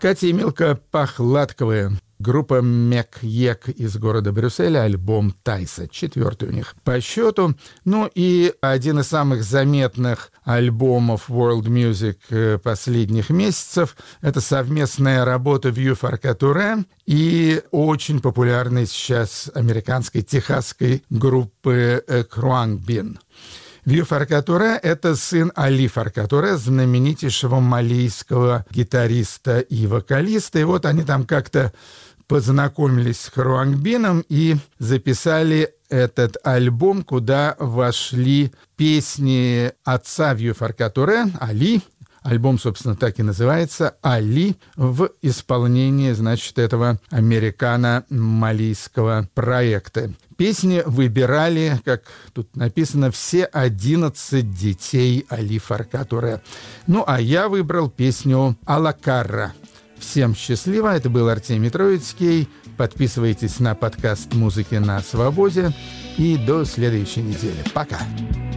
Катя и Милка Похладковые. Группа Мек-Ек из города Брюсселя, альбом Тайса, 4-й у них по счету. Ну и один из самых заметных альбомов World Music последних месяцев — это совместная работа Vieux Farka и очень популярной сейчас американской техасской группы Khruangbin. Vieux Farka это сын Али Фарка Туре, знаменитейшего малийского гитариста и вокалиста. И вот они там как-то познакомились с Khruangbin и записали этот альбом, куда вошли песни отца Vieux Farka Али. Альбом, собственно, так и называется «Али» в исполнении, значит, этого американо-малийского проекта. Песни выбирали, как тут написано, все 11 детей Али Фарка Туре. Ну, а я выбрал песню «Алакарра». Всем счастливо. Это был Артемий Троицкий. Подписывайтесь на подкаст «Музыки на свободе». И до следующей недели. Пока.